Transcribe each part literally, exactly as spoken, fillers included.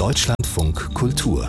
Deutschlandfunk Kultur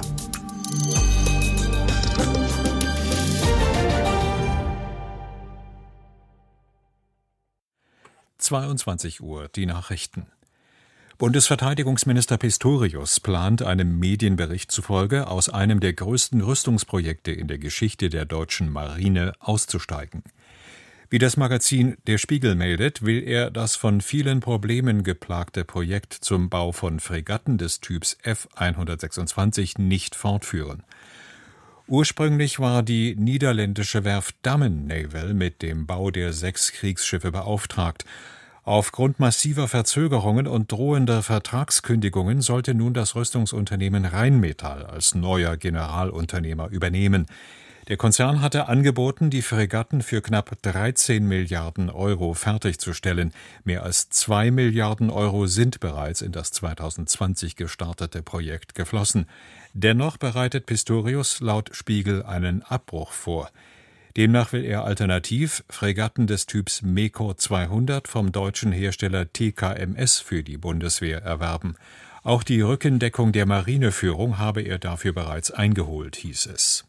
zweiundzwanzig Uhr, die Nachrichten. Bundesverteidigungsminister Pistorius plant einem Medienbericht zufolge, aus einem der größten Rüstungsprojekte in der Geschichte der deutschen Marine auszusteigen. Wie das Magazin Der Spiegel meldet, will er das von vielen Problemen geplagte Projekt zum Bau von Fregatten des Typs F hundertsechsundzwanzig nicht fortführen. Ursprünglich war die niederländische Werft Damen Naval mit dem Bau der sechs Kriegsschiffe beauftragt. Aufgrund massiver Verzögerungen und drohender Vertragskündigungen sollte nun das Rüstungsunternehmen Rheinmetall als neuer Generalunternehmer übernehmen. Der Konzern hatte angeboten, die Fregatten für knapp dreizehn Milliarden Euro fertigzustellen. Mehr als zwei Milliarden Euro sind bereits in das zweitausendzwanzig gestartete Projekt geflossen. Dennoch bereitet Pistorius laut Spiegel einen Abbruch vor. Demnach will er alternativ Fregatten des Typs MEKO zweihundert vom deutschen Hersteller T K M S für die Bundeswehr erwerben. Auch die Rückendeckung der Marineführung habe er dafür bereits eingeholt, hieß es.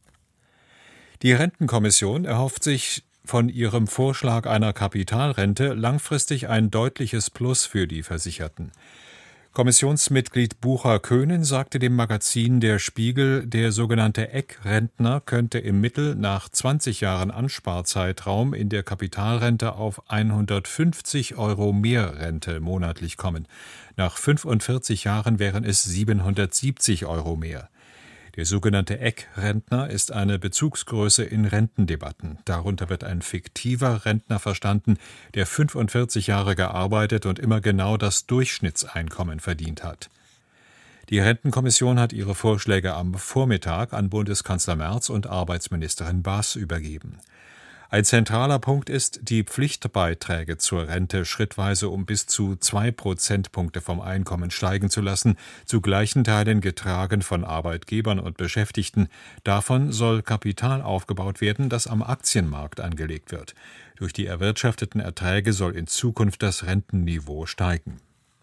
Die Rentenkommission erhofft sich von ihrem Vorschlag einer Kapitalrente langfristig ein deutliches Plus für die Versicherten. Kommissionsmitglied Bucher-Köhnen sagte dem Magazin Der Spiegel, der sogenannte Eckrentner könnte im Mittel nach zwanzig Jahren Ansparzeitraum in der Kapitalrente auf hundertfünfzig Euro mehr Rente monatlich kommen. Nach fünfundvierzig Jahren wären es siebenhundertsiebzig Euro mehr. Der sogenannte Eckrentner ist eine Bezugsgröße in Rentendebatten. Darunter wird ein fiktiver Rentner verstanden, der fünfundvierzig Jahre gearbeitet und immer genau das Durchschnittseinkommen verdient hat. Die Rentenkommission hat ihre Vorschläge am Vormittag an Bundeskanzler Merz und Arbeitsministerin Baas übergeben. Ein zentraler Punkt ist, die Pflichtbeiträge zur Rente schrittweise um bis zu zwei Prozentpunkte vom Einkommen steigen zu lassen, zu gleichen Teilen getragen von Arbeitgebern und Beschäftigten. Davon soll Kapital aufgebaut werden, das am Aktienmarkt angelegt wird. Durch die erwirtschafteten Erträge soll in Zukunft das Rentenniveau steigen.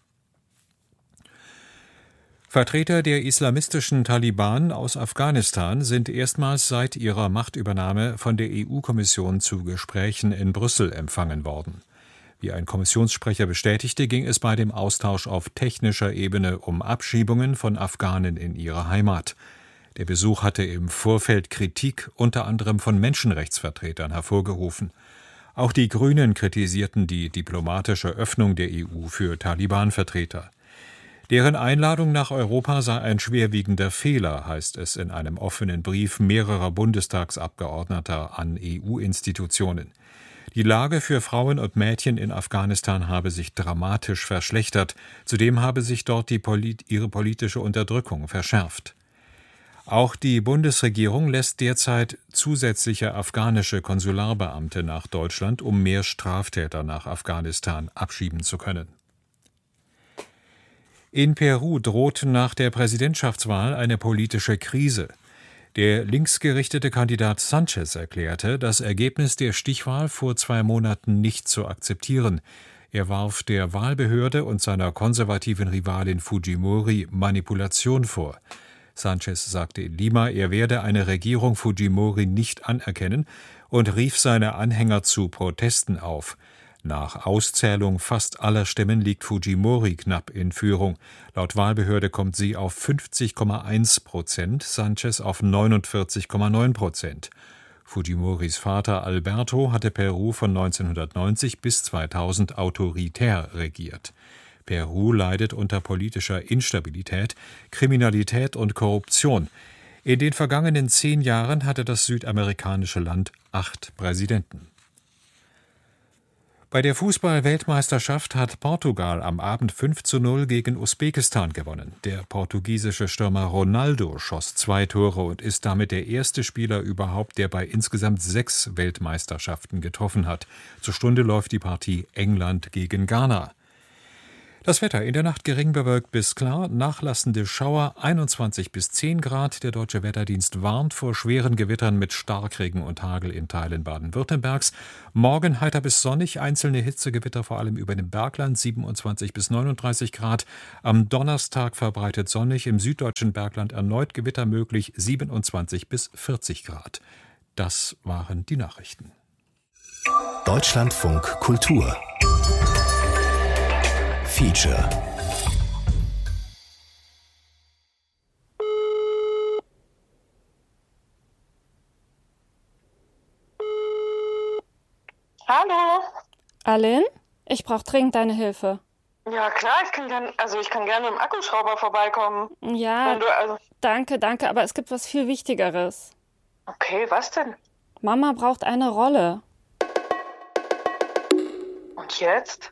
Vertreter der islamistischen Taliban aus Afghanistan sind erstmals seit ihrer Machtübernahme von der E U-Kommission zu Gesprächen in Brüssel empfangen worden. Wie ein Kommissionssprecher bestätigte, ging es bei dem Austausch auf technischer Ebene um Abschiebungen von Afghanen in ihre Heimat. Der Besuch hatte im Vorfeld Kritik unter anderem von Menschenrechtsvertretern hervorgerufen. Auch die Grünen kritisierten die diplomatische Öffnung der E U für Taliban-Vertreter. Deren Einladung nach Europa sei ein schwerwiegender Fehler, heißt es in einem offenen Brief mehrerer Bundestagsabgeordneter an E U-Institutionen. Die Lage für Frauen und Mädchen in Afghanistan habe sich dramatisch verschlechtert. Zudem habe sich dort die Polit- ihre politische Unterdrückung verschärft. Auch die Bundesregierung lässt derzeit zusätzliche afghanische Konsularbeamte nach Deutschland, um mehr Straftäter nach Afghanistan abschieben zu können. In Peru droht nach der Präsidentschaftswahl eine politische Krise. Der linksgerichtete Kandidat Sanchez erklärte, das Ergebnis der Stichwahl vor zwei Monaten nicht zu akzeptieren. Er warf der Wahlbehörde und seiner konservativen Rivalin Fujimori Manipulation vor. Sanchez sagte in Lima, er werde eine Regierung Fujimori nicht anerkennen und rief seine Anhänger zu Protesten auf. Nach Auszählung fast aller Stimmen liegt Fujimori knapp in Führung. Laut Wahlbehörde kommt sie auf fünfzig Komma eins Prozent, Sanchez auf neunundvierzig Komma neun Prozent. Fujimoris Vater Alberto hatte Peru von neunzehnhundertneunzig bis zweitausend autoritär regiert. Peru leidet unter politischer Instabilität, Kriminalität und Korruption. In den vergangenen zehn Jahren hatte das südamerikanische Land acht Präsidenten. Bei der Fußball-Weltmeisterschaft hat Portugal am Abend fünf zu null gegen Usbekistan gewonnen. Der portugiesische Stürmer Ronaldo schoss zwei Tore und ist damit der erste Spieler überhaupt, der bei insgesamt sechs Weltmeisterschaften getroffen hat. Zur Stunde läuft die Partie England gegen Ghana. Das Wetter in der Nacht gering bewölkt bis klar, nachlassende Schauer einundzwanzig bis zehn Grad. Der Deutsche Wetterdienst warnt vor schweren Gewittern mit Starkregen und Hagel in Teilen Baden-Württembergs. Morgen heiter bis sonnig, einzelne Hitzegewitter vor allem über dem Bergland, siebenundzwanzig bis neununddreißig Grad. Am Donnerstag verbreitet sonnig, im süddeutschen Bergland erneut Gewitter möglich, siebenundzwanzig bis vierzig Grad. Das waren die Nachrichten. Deutschlandfunk Kultur Feature. Hallo. Aline, ich brauche dringend deine Hilfe. Ja klar, ich kann gern, also ich kann gerne mit dem Akkuschrauber vorbeikommen. Ja, Wenn du, also danke, danke, aber es gibt was viel Wichtigeres. Okay, was denn? Mama braucht eine Rolle. Und jetzt?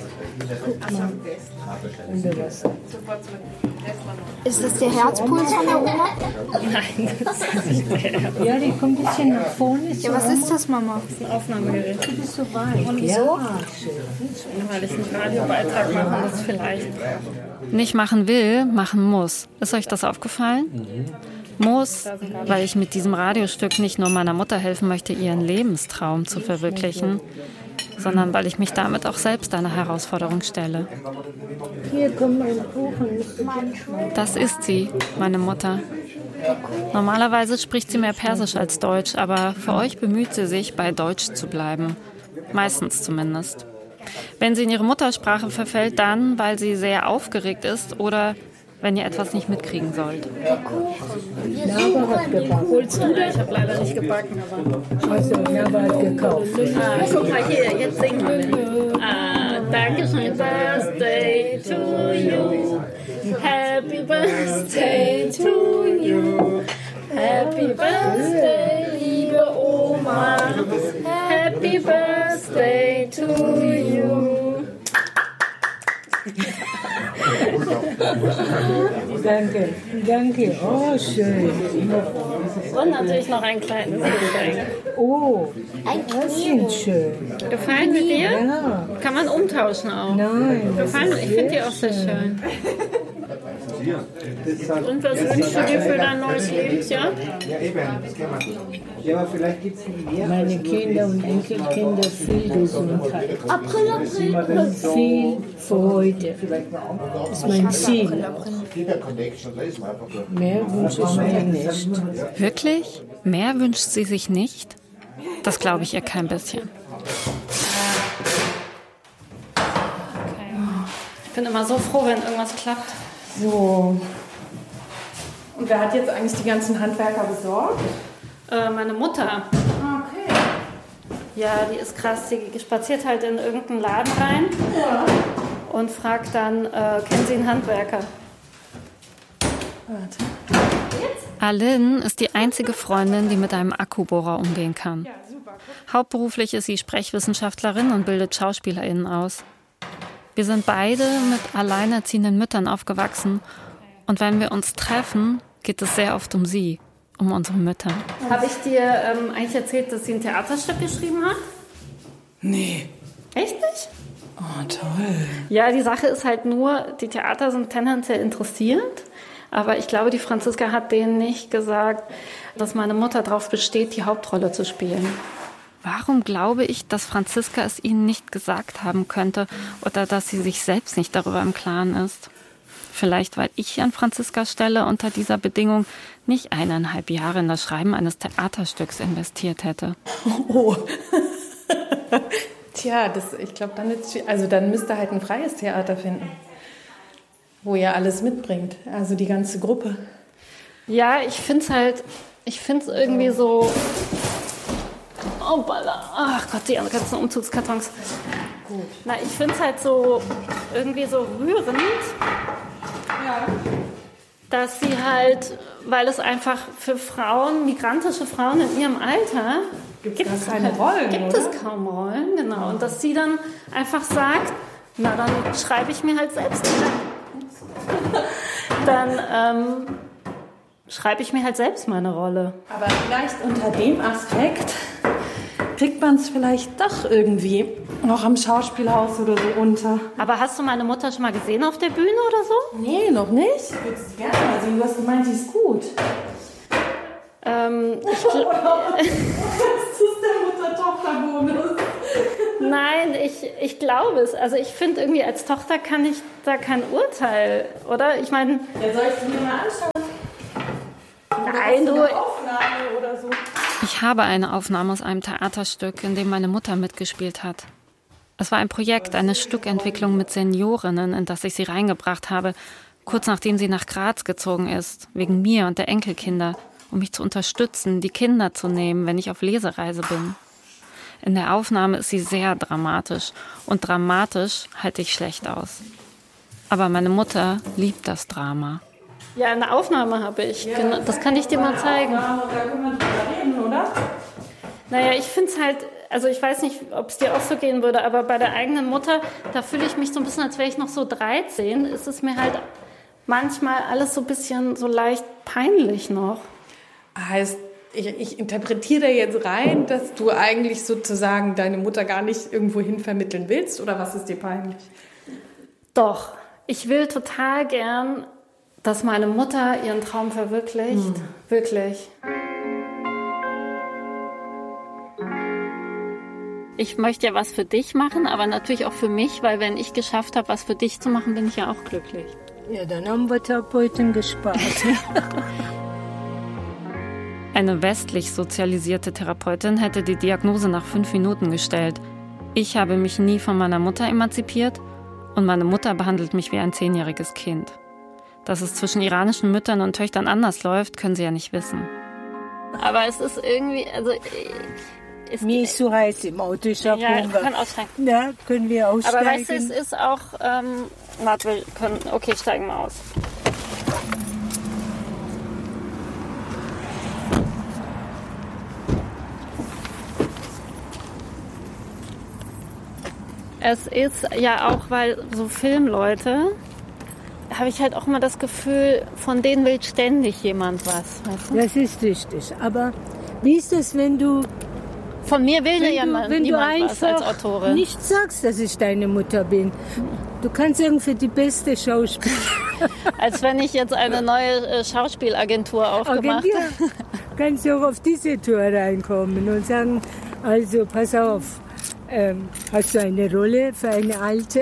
Ist das der Herzpuls von der Oma? Nein, das ist nicht der. Ja, die kommt ein bisschen nach vorne. Ja, was ist das, Mama? Das ist ein Aufnahmegerät. Du bist so weit. Und wieso? Weil ich einen Radiobeitrag machen das vielleicht nicht machen will, machen muss. Ist euch das aufgefallen? Muss, weil ich mit diesem Radiostück nicht nur meiner Mutter helfen möchte, ihren Lebenstraum zu verwirklichen, sondern weil ich mich damit auch selbst einer Herausforderung stelle. Hier kommt mein Kuchen. Das ist sie, meine Mutter. Normalerweise spricht sie mehr Persisch als Deutsch, aber für euch bemüht sie sich, bei Deutsch zu bleiben. Meistens zumindest. Wenn sie in ihre Muttersprache verfällt, dann, weil sie sehr aufgeregt ist oder wenn ihr etwas nicht mitkriegen sollt. Naba hat gebacken. Holst du das? Ich habe leider nicht gebacken, aber... Also, Naba hat gekauft. Ah, guck mal hier, jetzt singen wir. Ah, Dankeschön, Birthday to you. Happy Birthday to you. Happy Birthday, liebe Oma. Happy Birthday to you. Danke, danke. Oh, schön. Und natürlich noch ein kleines Geschenk. Oh, das ist schön. Gefallen sie dir? Ja. Kann man umtauschen auch. Nein. Gefallen, ich finde die auch sehr schön. Und was wünschst du dir für dein neues Lebensjahr? Meine Kinder und Enkelkinder viel Gesundheit. April, April. Und viel Freude. Das ist mein Ziel. Mehr wünsche ich mir nicht. Wirklich? Mehr wünscht sie sich nicht? Das glaube ich ihr kein bisschen. Okay. Ich bin immer so froh, wenn irgendwas klappt. So. Und wer hat jetzt eigentlich die ganzen Handwerker besorgt? Äh, meine Mutter. Okay. Ja, die ist krass. Die spaziert halt in irgendeinen Laden rein Ja. und fragt dann, äh, kennen Sie einen Handwerker? Warte. Aline ist die einzige Freundin, die mit einem Akkubohrer umgehen kann. Ja, super. Hauptberuflich ist sie Sprechwissenschaftlerin und bildet SchauspielerInnen aus. Wir sind beide mit alleinerziehenden Müttern aufgewachsen und wenn wir uns treffen, geht es sehr oft um sie, um unsere Mütter. Habe ich dir ähm, eigentlich erzählt, dass sie ein Theaterstück geschrieben hat? Nee. Echt nicht? Oh, toll. Ja, die Sache ist halt nur, die Theater sind tendenziell interessiert, aber ich glaube, die Franziska hat denen nicht gesagt, dass meine Mutter darauf besteht, die Hauptrolle zu spielen. Warum glaube ich, dass Franziska es ihnen nicht gesagt haben könnte oder dass sie sich selbst nicht darüber im Klaren ist? Vielleicht, weil ich an Franziskas Stelle unter dieser Bedingung nicht eineinhalb Jahre in das Schreiben eines Theaterstücks investiert hätte. Oh. Tja, das, ich glaube, dann, also dann müsst ihr halt ein freies Theater finden, wo ihr alles mitbringt, also die ganze Gruppe. Ja, ich finde es halt, ich finde es irgendwie so... Oh, Balla. Ach Gott, die ganzen Umzugskartons. Gut. Na, ich finde es halt so irgendwie so rührend, Ja. dass sie halt, weil es einfach für Frauen, migrantische Frauen in ihrem Alter, Gibt's gibt gar es keine halt, Rollen, gibt oder? es kaum Rollen, genau. Und dass sie dann einfach sagt, na dann schreibe ich mir halt selbst dann ähm, schreibe ich mir halt selbst meine Rolle. Aber vielleicht unter dem Aspekt kriegt man es vielleicht doch irgendwie Noch am Schauspielhaus oder so unter. Aber hast du meine Mutter schon mal gesehen auf der Bühne oder so? Nee, noch nicht. Ich würde es gerne mal sehen. Du hast gemeint, die ist gut. Ähm, ich das ist der Mutter-Tochter-Bonus. Nein, ich, ich glaube es. Also ich finde irgendwie, als Tochter kann ich da kein Urteil, oder? Ich meine... Ja, soll ich dir mal anschauen? Nein, du... Eine Aufnahme oder so. Ich habe eine Aufnahme aus einem Theaterstück, in dem meine Mutter mitgespielt hat. Es war ein Projekt, eine Stückentwicklung mit Seniorinnen, in das ich sie reingebracht habe, kurz nachdem sie nach Graz gezogen ist, wegen mir und der Enkelkinder, um mich zu unterstützen, die Kinder zu nehmen, wenn ich auf Lesereise bin. In der Aufnahme ist sie sehr dramatisch und dramatisch halte ich schlecht aus. Aber meine Mutter liebt das Drama. Ja, eine Aufnahme habe ich. Ja, das kann ich dir mal zeigen. Da können wir drüber reden, oder? Naja, ich finde es halt, also ich weiß nicht, ob es dir auch so gehen würde, aber bei der eigenen Mutter, da fühle ich mich so ein bisschen, als wäre ich noch so dreizehn, ist es mir halt manchmal alles so ein bisschen so leicht peinlich noch. Heißt, ich, ich interpretiere da jetzt rein, dass du eigentlich sozusagen deine Mutter gar nicht irgendwo hin vermitteln willst, oder was ist dir peinlich? Doch, ich will total gern, dass meine Mutter ihren Traum verwirklicht. Hm. Wirklich. Ich möchte ja was für dich machen, aber natürlich auch für mich, weil wenn ich geschafft habe, was für dich zu machen, bin ich ja auch glücklich. Ja, dann haben wir Therapeuten gespart. Eine westlich sozialisierte Therapeutin hätte die Diagnose nach fünf Minuten gestellt. Ich habe mich nie von meiner Mutter emanzipiert und meine Mutter behandelt mich wie ein zehnjähriges Kind. Dass es zwischen iranischen Müttern und Töchtern anders läuft, können sie ja nicht wissen. Aber es ist irgendwie, also... Es Mir ist so heiß im Auto, ich hab ja, Hunger. wir können aussteigen. Ja, können wir aussteigen. Aber weißt du, es ist auch, ähm, warte, wir können, okay, steigen wir aus. Es ist ja auch, weil so Filmleute, habe ich halt auch immer das Gefühl, von denen will ständig jemand was. Weißt du? Das ist richtig. Aber wie ist es, wenn du... Von mir will wenn ja du, jemand, wenn du niemand was als einfach Autorin. Nicht sagst, dass ich deine Mutter bin. Du kannst irgendwie die beste Schauspielerin. Als wenn ich jetzt eine neue Schauspielagentur aufgemacht habe. Kannst du auch auf diese Tour reinkommen und sagen, also pass auf, ähm, hast du eine Rolle für eine Alte?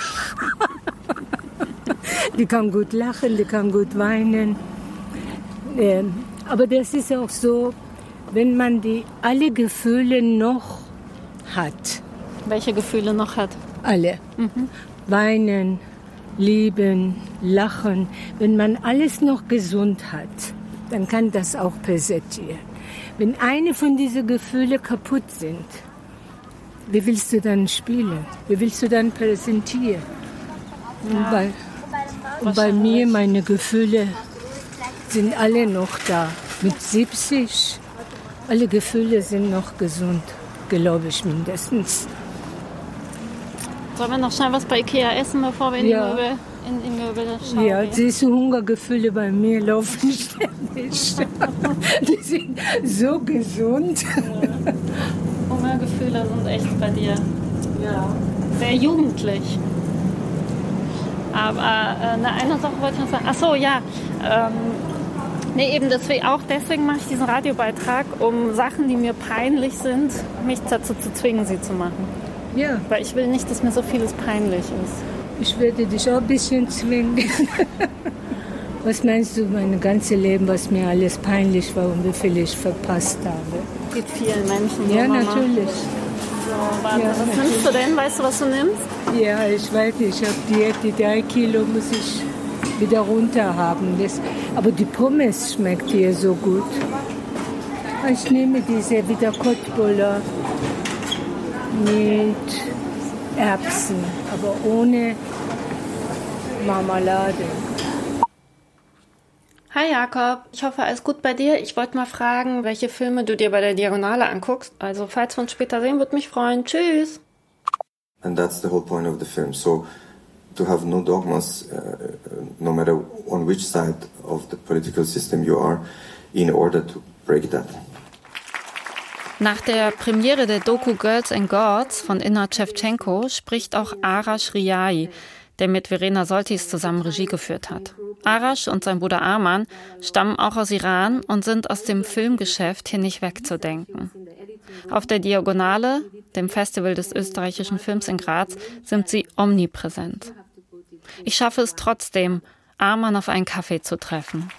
Die kann gut lachen, die kann gut weinen. Ähm, aber das ist auch so, wenn man die alle Gefühle noch hat. Welche Gefühle noch hat? Alle. Mhm. Weinen, lieben, lachen. Wenn man alles noch gesund hat, dann kann das auch präsentieren. Wenn eine von diesen Gefühlen kaputt sind, wie willst du dann spielen? Wie willst du dann präsentieren? Ja. Und bei, und bei mir, meine Gefühle sind alle noch da. Mit siebzig, alle Gefühle sind noch gesund, glaube ich mindestens. Sollen wir noch schnell was bei Ikea essen, bevor wir in ja. die Möbel, in die Möbel schauen? Ja, diese Hungergefühle bei mir laufen ständig. Die sind so gesund. Ja. Hungergefühle sind echt bei dir ja. sehr jugendlich. Aber äh, eine, eine Sache wollte ich noch sagen. Ach so, ja. Ähm, nee, eben deswegen, auch deswegen mache ich diesen Radiobeitrag, um Sachen, die mir peinlich sind, mich dazu zu zwingen, sie zu machen. Ja. Weil ich will nicht, dass mir so vieles peinlich ist. Ich werde dich auch ein bisschen zwingen. Was meinst du, mein ganzes Leben, was mir alles peinlich war und wie viel ich verpasst habe? Es gibt vielen Menschen so, Ja, Mama. natürlich. So, warte, Ja, was natürlich. nimmst du denn? Weißt du, was du nimmst? Ja, ich weiß nicht, ich habe Diät, die drei Kilo muss ich wieder runter haben. Das, aber die Pommes schmeckt hier so gut. Ich nehme diese wieder Kotbuller mit Erbsen, aber ohne Marmelade. Hi Jakob, ich hoffe, alles gut bei dir. Ich wollte mal fragen, welche Filme du dir bei der Diagonale anguckst. Also, falls wir uns später sehen, würde mich freuen. Tschüss! And that's the whole point of the film. So, to have no dogmas, uh, no matter on which side of the political system you are, in order to break that. Nach der Premiere der Doku Girls and Gods von Inna Shevchenko spricht auch Arash Riai, der mit Verena Soltis zusammen Regie geführt hat. Arash und sein Bruder Arman stammen auch aus Iran und sind aus dem Filmgeschäft hier nicht wegzudenken. Auf der Diagonale, dem Festival des österreichischen Films in Graz, sind sie omnipräsent. Ich schaffe es trotzdem, Arman auf einen Kaffee zu treffen.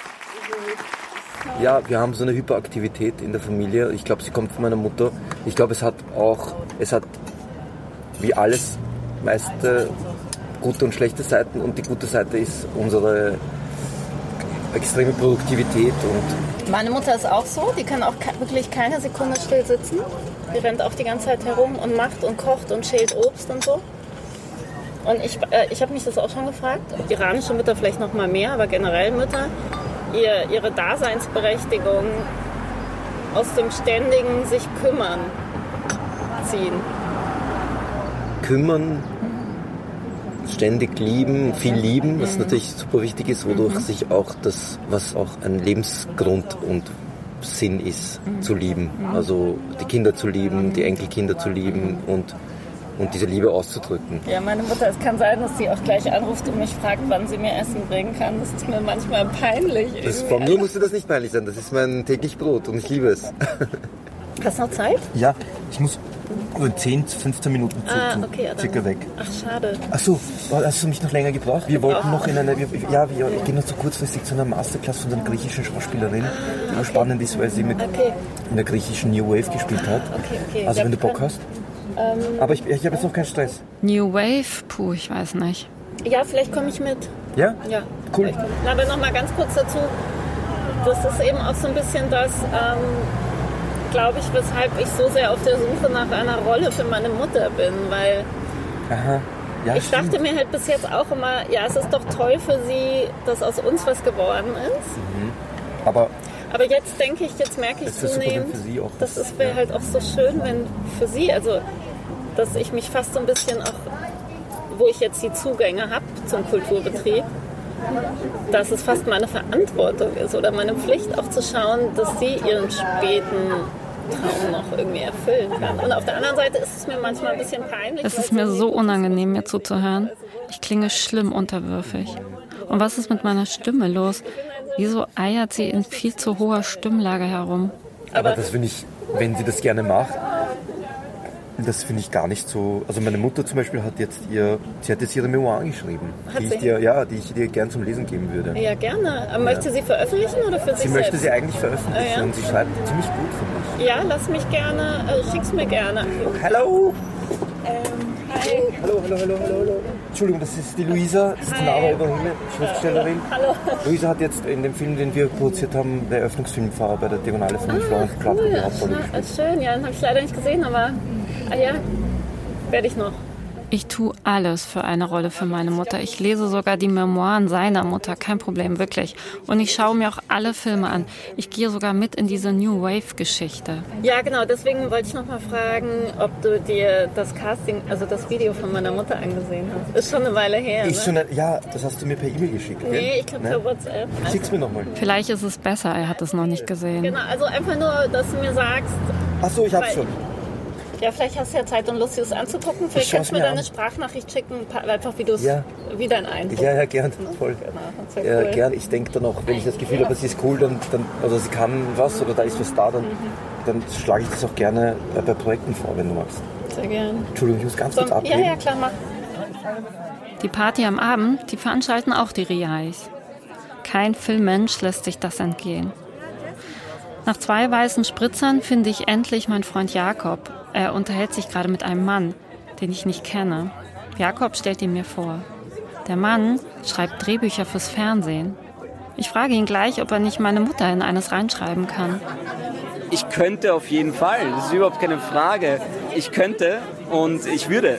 Ja, wir haben so eine Hyperaktivität in der Familie. Ich glaube, sie kommt von meiner Mutter. Ich glaube, es hat auch, es hat wie alles meiste gute und schlechte Seiten. Und die gute Seite ist unsere extreme Produktivität. Und Meine Mutter ist auch so. Die kann auch wirklich keine Sekunde still sitzen. Die rennt auch die ganze Zeit herum und macht und kocht und schält Obst und so. Und ich, äh, ich habe mich das auch schon gefragt. Iranische Mütter vielleicht noch mal mehr, aber generell Mütter. Ihr, ihre Daseinsberechtigung aus dem ständigen sich kümmern ziehen. Kümmern, ständig lieben, viel lieben, was natürlich super wichtig ist, wodurch sich auch das, was auch ein Lebensgrund und Sinn ist, zu lieben. Also die Kinder zu lieben, die Enkelkinder zu lieben und und diese Liebe auszudrücken. Ja, meine Mutter, es kann sein, dass sie auch gleich anruft und mich fragt, wann sie mir Essen bringen kann. Das ist mir manchmal peinlich. Das, von mir musste das nicht peinlich sein, das ist mein täglich Brot und ich liebe es. Hast du noch Zeit? Ja, ich muss nur zehn, fünfzehn Minuten zu, ah, okay, ja, circa weg. Ach, schade. Ach so, hast du mich noch länger gebraucht? Wir wollten oh. noch in eine, wir, ja, wir gehen noch so kurzfristig zu einer Masterclass von einer griechischen Schauspielerin, die okay. spannend ist, weil sie mit okay. in der griechischen New Wave gespielt hat. Okay, okay. Also ja, wenn du Bock hast. Ähm, Aber ich, ich habe jetzt noch keinen Stress. New Wave? Puh, ich weiß nicht. Ja, vielleicht komme ich mit. Ja? Ja. Cool. Na, aber noch mal ganz kurz dazu. Das ist eben auch so ein bisschen das, ähm, glaube ich, weshalb ich so sehr auf der Suche nach einer Rolle für meine Mutter bin. Weil Aha. Ja, ich stimmt. dachte mir halt bis jetzt auch immer, ja, es ist doch toll für sie, dass aus uns was geworden ist. Mhm. Aber... Aber jetzt denke ich, jetzt merke ich zunehmend, das ist wäre ja. halt auch so schön, wenn für sie, also dass ich mich fast so ein bisschen auch, wo ich jetzt die Zugänge habe zum Kulturbetrieb, dass es fast meine Verantwortung ist oder meine Pflicht auch zu schauen, dass sie ihren späten Traum noch irgendwie erfüllen kann. Und auf der anderen Seite ist es mir manchmal ein bisschen peinlich. Es ist mir so unangenehm, mir zuzuhören. Ich klinge schlimm unterwürfig. Und was ist mit meiner Stimme los? Wieso eiert sie in viel zu hoher Stimmlage herum? Aber das finde ich, wenn sie das gerne macht, das finde ich gar nicht so. Also meine Mutter zum Beispiel hat jetzt ihr, sie hat jetzt ihre Memoiren geschrieben, hat die sie? ich dir, ja, die ich dir gern zum Lesen geben würde. Ja, gerne. Aber möchte sie veröffentlichen oder für sie sich Sie möchte selbst? sie eigentlich veröffentlichen ah, ja. und sie schreibt ziemlich gut, finde ich. Ja, lass mich gerne, äh, schick's mir gerne. Hallo! Ähm, hi. Hallo, hallo, hallo, hallo, hallo. Entschuldigung, das ist die Luisa, das ist die Lara Ibrahim, Schriftstellerin. Hallo. Luisa hat jetzt in dem Film, den wir produziert haben, der Eröffnungsfilm war bei der Diagonale von ah, Florence Platt cool. die Hauptrolle gespielt. Schön, ja, den habe ich leider nicht gesehen, aber ah ja, werde ich noch. Ich tue alles für eine Rolle für meine Mutter. Ich lese sogar die Memoiren seiner Mutter, kein Problem, wirklich. Und ich schaue mir auch alle Filme an. Ich gehe sogar mit in diese New Wave-Geschichte. Ja, genau, deswegen wollte ich noch mal fragen, ob du dir das Casting, also das Video von meiner Mutter angesehen hast. Ist schon eine Weile her, Ist ne? schon eine, ja, das hast du mir per E-Mail geschickt, gell? Nee, ich glaube ne? per WhatsApp. Schick's mir nochmal. Vielleicht ist es besser, er hat es noch nicht gesehen. Genau, also einfach nur, dass du mir sagst... Ach so, ich hab's schon. Ja, vielleicht hast du ja Zeit und Lust, dir das anzugucken. Vielleicht kannst du mir deine an. Sprachnachricht schicken, einfach wie du es, ja. wie dein Eindruck. Ja, ja, gern, voll. Genau, das wär ja, cool. gern. Ich denke dann auch, wenn ich das Gefühl habe, sie ist cool, dann, dann, oder sie kann was oder da ist was da, dann, mhm. dann schlage ich das auch gerne bei Projekten vor, wenn du magst. Sehr gern. Entschuldigung, ich muss ganz so, kurz abgeben. Ja, ja, klar, mach. Die Party am Abend, die veranstalten auch die Riais. Kein Filmmensch lässt sich das entgehen. Nach zwei weißen Spritzern finde ich endlich meinen Freund Jakob. Er unterhält sich gerade mit einem Mann, den ich nicht kenne. Jakob stellt ihn mir vor. Der Mann schreibt Drehbücher fürs Fernsehen. Ich frage ihn gleich, ob er nicht meine Mutter in eines reinschreiben kann. Ich könnte auf jeden Fall, das ist überhaupt keine Frage. Ich könnte und ich würde.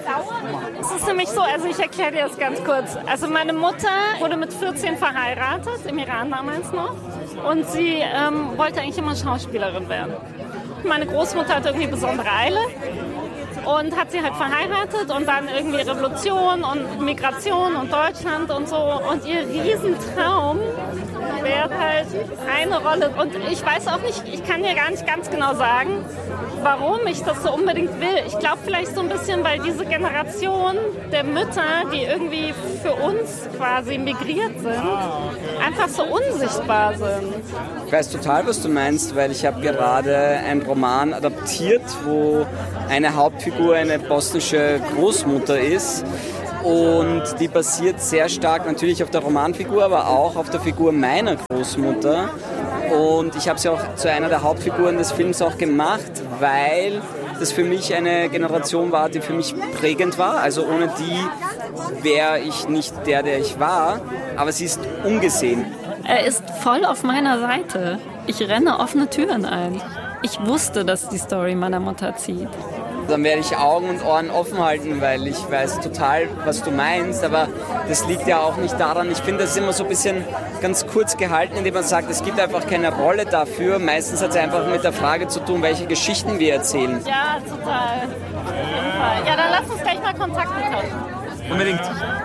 Es ist nämlich so, also ich erkläre dir das ganz kurz. Also meine Mutter wurde mit vierzehn verheiratet, im Iran damals noch. Und sie ähm, wollte eigentlich immer Schauspielerin werden. Meine Großmutter hatte irgendwie besondere Eile. und hat sie halt verheiratet und dann irgendwie Revolution und Migration und Deutschland und so. Und ihr Riesentraum wäre halt eine Rolle. Und ich weiß auch nicht, ich kann dir gar nicht ganz genau sagen, warum ich das so unbedingt will. Ich glaube vielleicht so ein bisschen, weil diese Generation der Mütter, die irgendwie für uns quasi migriert sind, einfach so unsichtbar sind. Ich weiß total, was du meinst, weil ich habe gerade einen Roman adaptiert, wo eine Hauptfigur eine bosnische Großmutter ist. Und die basiert sehr stark natürlich auf der Romanfigur, aber auch auf der Figur meiner Großmutter. Und ich habe sie auch zu einer der Hauptfiguren des Films auch gemacht, weil das für mich eine Generation war, die für mich prägend war. Also ohne die wäre ich nicht der, der ich war. Aber sie ist ungesehen. Er ist voll auf meiner Seite. Ich renne offene Türen ein. Ich wusste, dass die Story meiner Mutter zieht. Dann werde ich Augen und Ohren offen halten, weil ich weiß total, was du meinst. Aber das liegt ja auch nicht daran. Ich finde, das ist immer so ein bisschen ganz kurz gehalten, indem man sagt, es gibt einfach keine Rolle dafür. Meistens hat es einfach mit der Frage zu tun, welche Geschichten wir erzählen. Ja, total. Auf jeden Fall. Ja, dann lass uns gleich mal Kontakte tauschen. Unbedingt.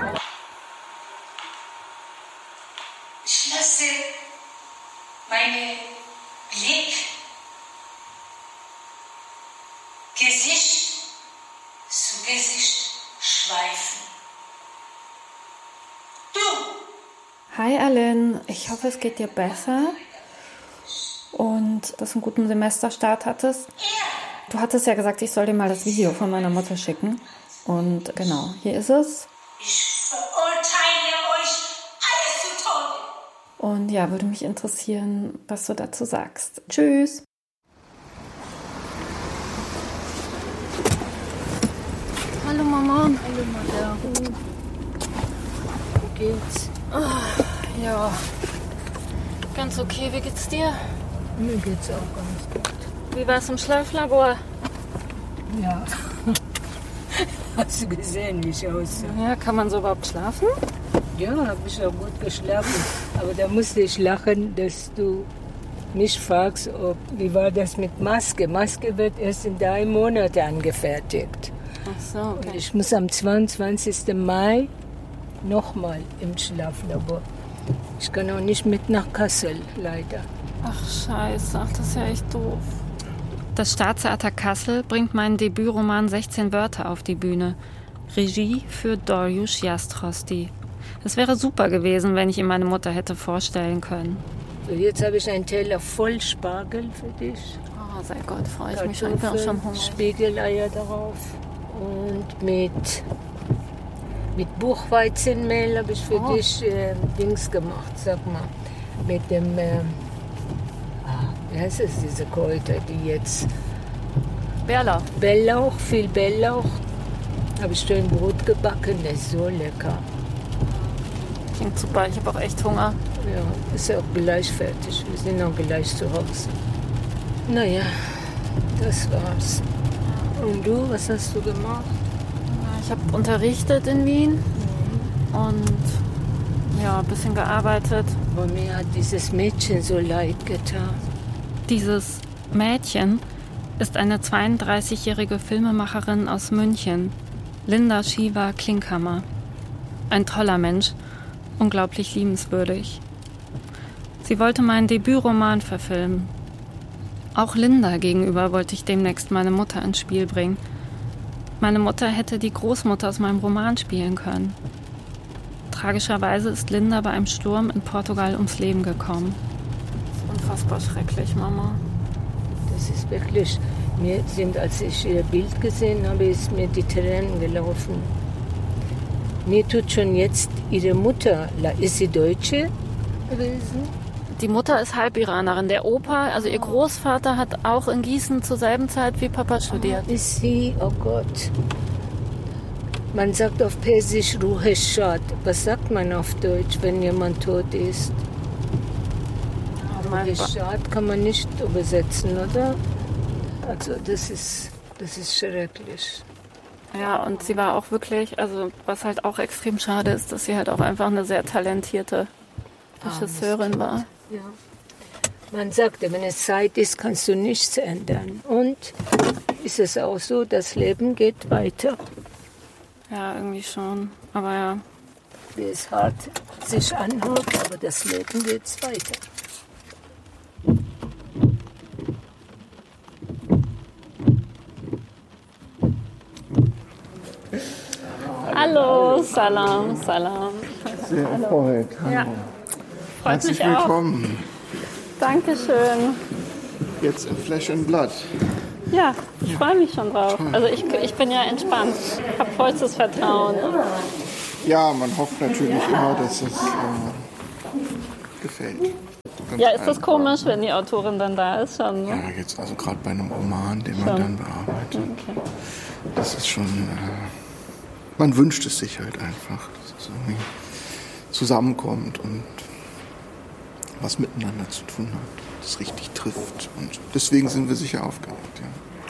Ich lasse meine Blick, Gesicht zu Gesicht schweifen. Du! Hi Aline, ich hoffe, es geht dir besser und dass du einen guten Semesterstart hattest. Du hattest ja gesagt, ich soll dir mal das Video von meiner Mutter schicken. Und genau, hier ist es. Ich verurteile euch alle zu Tode. Und ja, würde mich interessieren, was du dazu sagst. Tschüss. Hallo Mama. Hallo Madame. Wie geht's? Oh, ja, ganz okay. Wie geht's dir? Mir geht's auch ganz gut. Wie war's im Schlaflabor? Ja. Hast du gesehen, wie ich aussehe? Ja, kann man so überhaupt schlafen? Ja, habe ich auch gut geschlafen. Aber da musste ich lachen, dass du mich fragst, ob, wie war das mit Maske? Maske wird erst in drei Monaten angefertigt. Ach so, okay. Und ich muss am zweiundzwanzigsten Mai nochmal im Schlaflabor. Ich kann auch nicht mit nach Kassel, leider. Ach scheiße, ach, das ist ja echt doof. Das Staatstheater Kassel bringt meinen Debütroman sechzehn Wörter auf die Bühne. Regie für Dariusz Jastrosti. Es wäre super gewesen, wenn ich ihm meine Mutter hätte vorstellen können. So, jetzt habe ich einen Teller voll Spargel für dich. Oh, sei Gott, freue ich mich schon. Ich bin auch schon hungrig. Spiegeleier darauf. Und mit, mit Buchweizenmehl habe ich für oh. dich äh, Dings gemacht, sag mal. Mit dem, äh, ah, wie heißt es, diese Kräuter, die jetzt... Bärlauch. Bärlauch, viel Bärlauch. Habe ich schön Brot gebacken, das ist so lecker. Klingt super, ich habe auch echt Hunger. Ja, ist ja auch gleich fertig. Wir sind auch gleich zu Hause. Naja, das war's. Und du, was hast du gemacht? Ich habe unterrichtet in Wien mhm. und ja, ein bisschen gearbeitet. Aber mir hat dieses Mädchen so leid getan. Dieses Mädchen ist eine zweiunddreißigjährige Filmemacherin aus München, Linda Shiva Klinkhammer. Ein toller Mensch, unglaublich liebenswürdig. Sie wollte meinen Debütroman verfilmen. Auch Linda gegenüber wollte ich demnächst meine Mutter ins Spiel bringen. Meine Mutter hätte die Großmutter aus meinem Roman spielen können. Tragischerweise ist Linda bei einem Sturm in Portugal ums Leben gekommen. Unfassbar schrecklich, Mama. Das ist wirklich, mir sind, als ich ihr Bild gesehen habe, ist mir die Tränen gelaufen. Mir tut schon jetzt ihre Mutter, ist sie Deutsche gewesen? Die Mutter ist Halbiranerin. Der Opa, also ihr Großvater, hat auch in Gießen zur selben Zeit wie Papa studiert. Oh, ist sie? Oh Gott. Man sagt auf Persisch Ruhe Shad. Was sagt man auf Deutsch, wenn jemand tot ist? Ruhe Shad kann man nicht übersetzen, oder? Also das ist, das ist schrecklich. Ja, und sie war auch wirklich, also was halt auch extrem schade ist, dass sie halt auch einfach eine sehr talentierte Regisseurin war. Ja. Man sagte, wenn es Zeit ist, kannst du nichts ändern. Und ist es auch so, das Leben geht weiter. Ja, irgendwie schon. Aber ja. Wie es hart sich anhört, aber das Leben geht weiter. Hallo, Salam, Salam. Sehr erfreut. Hallo. Ja. Freut Herzlich mich auch. willkommen. Dankeschön. Jetzt in Flesh and Blood. Ja, ich freue mich schon drauf. Also ich, ich bin ja entspannt, habe vollstes Vertrauen. Ja, man hofft natürlich immer, dass es äh, gefällt. Ganz Ja, ist das einfach. komisch, wenn die Autorin dann da ist schon? Ne? Ja, jetzt also gerade bei einem Roman, den man Schon. dann bearbeitet. Okay. Das ist schon, äh, man wünscht es sich halt einfach, dass es irgendwie zusammenkommt und was miteinander zu tun hat, das richtig trifft. Und deswegen sind wir sicher aufgeregt, ja.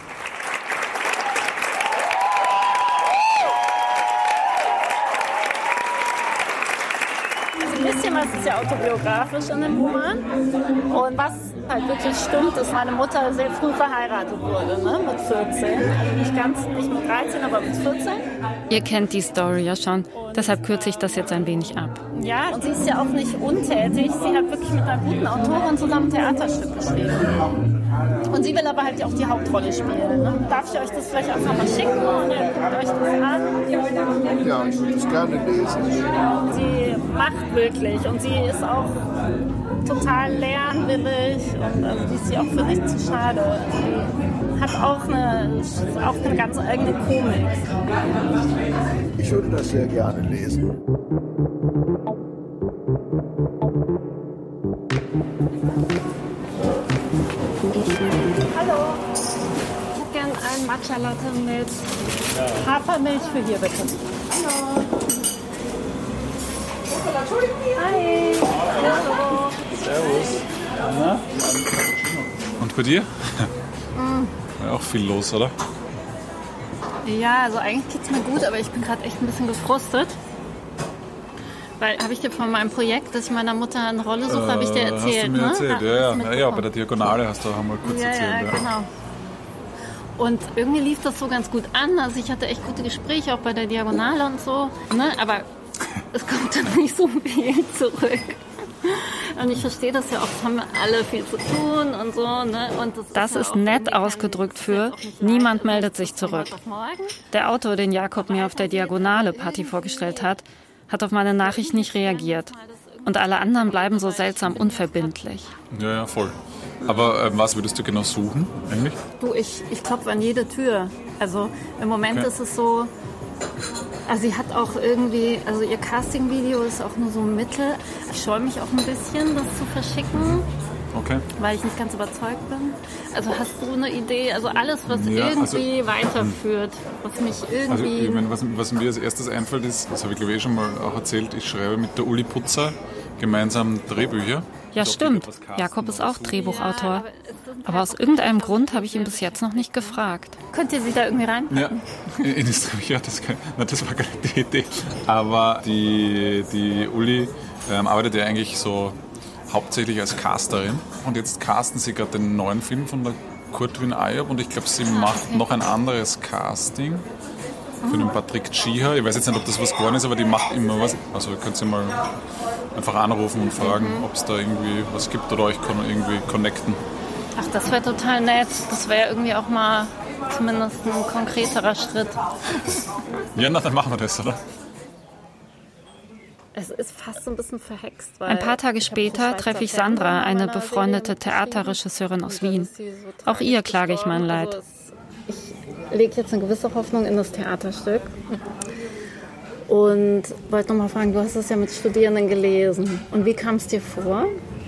Ein bisschen was ist ja autobiografisch in dem Roman. Und was halt wirklich stimmt, ist, meine Mutter sehr früh verheiratet wurde, ne? Mit vierzehn. Also nicht ganz, nicht mit dreizehn, aber mit vierzehn. Ihr kennt die Story ja schon, deshalb kürze ich das jetzt ein wenig ab. Ja, und sie ist ja auch nicht untätig. Sie hat wirklich mit einer guten Autorin zusammen ein Theaterstück geschrieben. Und sie will aber halt auch die Hauptrolle spielen. Ne? Darf ich euch das vielleicht einfach mal schicken und ihr guckt euch das an? Ja, ich würde das gerne lesen. Sie macht wirklich und sie ist auch total lernwillig und also die ist ja auch für nichts zu schade. Sie hat auch eine, auch eine ganz eigene Komik. Ich würde das sehr gerne lesen. Hallo, ich hätte gern einen Matcha Latte mit Hafermilch für hier, bitte. Hallo. Hi. Hallo. Servus. Na? Und bei dir? Mm. War auch viel los, oder? Ja, also eigentlich geht's mir gut, aber ich bin gerade echt ein bisschen gefrustet. Weil, habe ich dir von meinem Projekt, dass ich meiner Mutter eine Rolle suche, äh, habe ich dir erzählt, hast du mir ne? erzählt, Ach, ja, ja. hast du ja, ja, bei der Diagonale hast du auch mal kurz ja, erzählt. Ja, ja, genau. Und irgendwie lief das so ganz gut an. Also ich hatte echt gute Gespräche, auch bei der Diagonale und so. Ne? Aber es kommt dann nicht so viel zurück. Und ich verstehe das ja auch, es haben alle viel zu tun und so. Ne? Und das, das ist, ist ja nett ausgedrückt für niemand meldet sich zurück. Der Autor, den Jakob mir auf der Diagonale Party vorgestellt hat, hat auf meine Nachricht nicht reagiert. Und alle anderen bleiben so seltsam unverbindlich. Ja, ja, voll. Aber äh, was würdest du genau suchen eigentlich? Du, ich, ich klopfe an jede Tür. Also im Moment okay. ist es so, also sie hat auch irgendwie, also ihr Casting-Video ist auch nur so mittel. Ich scheue mich auch ein bisschen, das zu verschicken. Okay. Weil ich nicht ganz überzeugt bin. Also hast du eine Idee? Also alles, was ja, irgendwie also, weiterführt, was mich irgendwie... Also ich meine, was, was mir als erstes einfällt ist, das habe ich glaube ich schon mal auch erzählt, ich schreibe mit der Uli Putzer gemeinsam Drehbücher. Ja, stimmt. Jakob ist auch Drehbuchautor. Ja, aber, aber aus irgendeinem Grund habe ich ihn bis jetzt noch nicht gefragt. Könnt ihr sie da irgendwie reinpacken? Ja, in das Drehbuch, ja, das, kann, na, das war gar nicht die Idee. Aber die, die Uli ähm, arbeitet ja eigentlich so hauptsächlich als Casterin. Und jetzt casten sie gerade den neuen Film von der Kurtwin Ayoub und ich glaube, sie macht noch ein anderes Casting für den Patrick Tschiha. Ich weiß jetzt nicht, ob das was geworden ist, aber die macht immer was. Also ihr könnt sie mal einfach anrufen und fragen, mhm. ob es da irgendwie was gibt oder euch irgendwie connecten. Ach, das wäre total nett. Das wäre irgendwie auch mal zumindest ein konkreterer Schritt. Ja, na, dann machen wir das, oder? Es ist fast so ein bisschen verhext. Weil ein paar Tage später treffe ich Sandra, eine befreundete Theaterregisseurin aus Wien. Auch ihr klage ich mein Leid. Ich lege jetzt eine gewisse Hoffnung in das Theaterstück. Und wollte noch mal fragen, du hast es ja mit Studierenden gelesen. Und wie kam es dir vor?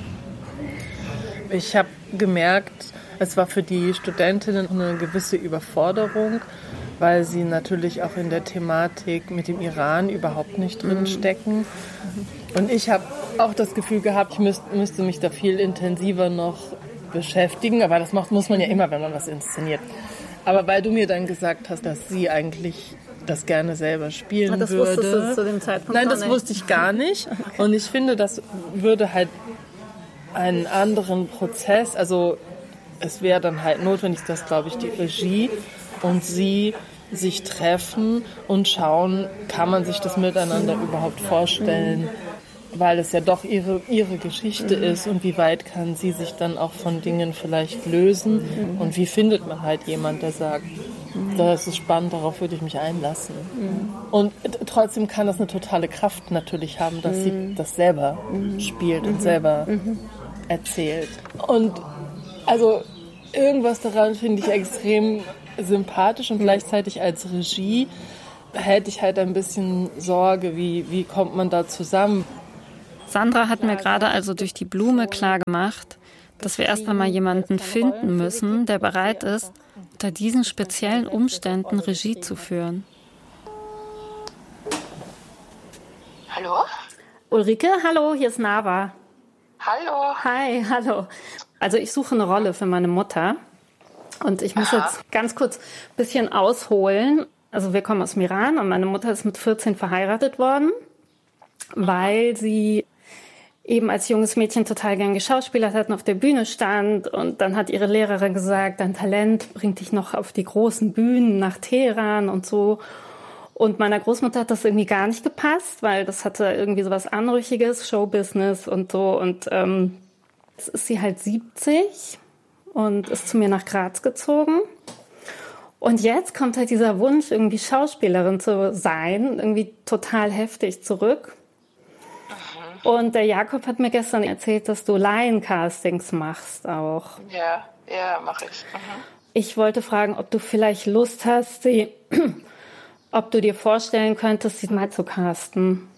Ich habe gemerkt, es war für die Studentinnen eine gewisse Überforderung, weil sie natürlich auch in der Thematik mit dem Iran überhaupt nicht drin stecken. Und ich habe auch das Gefühl gehabt, ich müsst, müsste mich da viel intensiver noch beschäftigen. Aber das macht, muss man ja immer, wenn man was inszeniert. Aber weil du mir dann gesagt hast, dass sie eigentlich das gerne selber spielen das würde. Das wusstest du zu dem Zeitpunkt Nein, das nicht. wusste ich gar nicht. Okay. Und ich finde, das würde halt einen anderen Prozess, also es wäre dann halt notwendig, dass, glaube ich, die Regie und sie sich treffen und schauen, kann man sich das miteinander überhaupt vorstellen, weil es ja doch ihre, ihre Geschichte ist und wie weit kann sie sich dann auch von Dingen vielleicht lösen und wie findet man halt jemand, der sagt, das ist spannend, darauf würde ich mich einlassen. Und trotzdem kann das eine totale Kraft natürlich haben, dass sie das selber spielt und selber erzählt. Und also irgendwas daran finde ich extrem sympathisch und gleichzeitig als Regie hätte ich halt ein bisschen Sorge, wie, wie kommt man da zusammen. Sandra hat mir gerade also durch die Blume klargemacht, dass wir erst einmal jemanden finden müssen, der bereit ist, unter diesen speziellen Umständen Regie zu führen. Hallo? Ulrike, hallo, hier ist Nava. Hallo. Hi, hallo. Also ich suche eine Rolle für meine Mutter und ich muss Aha. jetzt ganz kurz ein bisschen ausholen. Also wir kommen aus dem Iran und meine Mutter ist mit vierzehn verheiratet worden, weil sie eben als junges Mädchen total gern geschauspielert hat und auf der Bühne stand. Und dann hat ihre Lehrerin gesagt, dein Talent bringt dich noch auf die großen Bühnen nach Teheran und so. Und meiner Großmutter hat das irgendwie gar nicht gepasst, weil das hatte irgendwie so was Anrüchiges, Showbusiness und so. Und ähm, jetzt ist sie halt siebzig und ist zu mir nach Graz gezogen. Und jetzt kommt halt dieser Wunsch, irgendwie Schauspielerin zu sein, irgendwie total heftig zurück. Und der Jakob hat mir gestern erzählt, dass du Laiencastings machst auch. Ja, ja, mache ich. Mhm. Ich wollte fragen, ob du vielleicht Lust hast, sie, ob du dir vorstellen könntest, sie mal zu casten.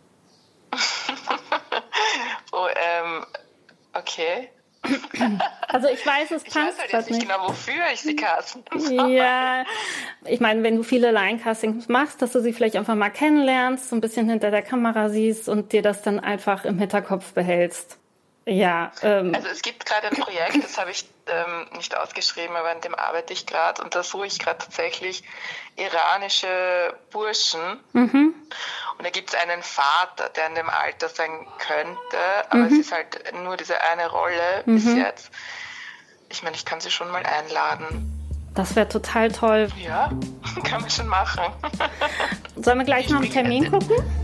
oh, ähm, okay. Also ich weiß, es passt. Ich weiß halt jetzt nicht genau, wofür ich sie casten soll. Ja, ich meine, wenn du viele Line-Castings machst, dass du sie vielleicht einfach mal kennenlernst, so ein bisschen hinter der Kamera siehst und dir das dann einfach im Hinterkopf behältst. Ja. Ähm. Also es gibt gerade ein Projekt, das habe ich ähm, nicht ausgeschrieben, aber an dem arbeite ich gerade und da suche ich gerade tatsächlich iranische Burschen. Mhm. Und da gibt es einen Vater, der in dem Alter sein könnte, aber mhm. es ist halt nur diese eine Rolle mhm. bis jetzt. Ich meine, ich kann sie schon mal einladen. Das wäre total toll. Ja, kann man schon machen. Sollen wir gleich noch einen Termin gucken?